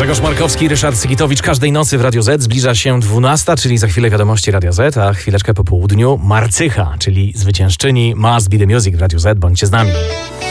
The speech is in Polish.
Grzegorz Markowski, Ryszard Sygitowicz. Każdej nocy w Radio Z zbliża się 12, czyli za chwilę wiadomości Radia Z, a chwileczkę po południu Marcycha, czyli zwyciężczyni Must Be The Music w Radiu Z. Bądźcie z nami.